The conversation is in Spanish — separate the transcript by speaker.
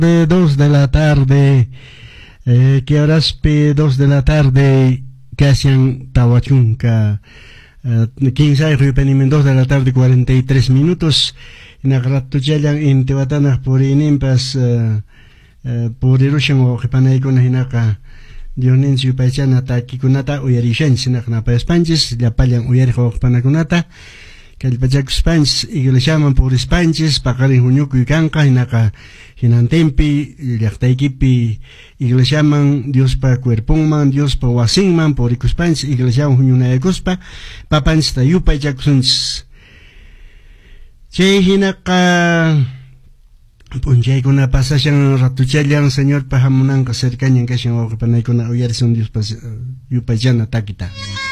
Speaker 1: De 2 de la tarde, que horas pe 2 de la tarde, casi en Tawachunca, 15 rupias 2 de la tarde 43 minutos, en agrato yayan en Tehuatanas por inimpas, por erupción o jepanay con hinaka, Dionencio Paichana takikunata uyarishan sinaknapa Spanches, la payan uyarijo panakunata, que el Pachak Spans y que le llaman por Spanches, Pacari Junyuku y Canca, Hinaka, Hinantempi, Yachtaikipi, y que le llaman Dios pa Cuerpungman, Dios pa Wasingman, por Ikuspans, y que le llaman Junyuna de Cuspa, Papans Tayupa y Jacksons. Che Hinaka, Punchay con una pasación ratuchayan, señor Pajamunanca, cercaña en Cashan o Panay con Uyarison Dios pa Yupayana Takita.